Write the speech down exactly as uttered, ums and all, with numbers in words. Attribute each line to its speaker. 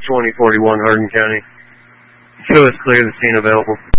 Speaker 1: twenty forty-one, Hardin County. Show us clear, the scene available.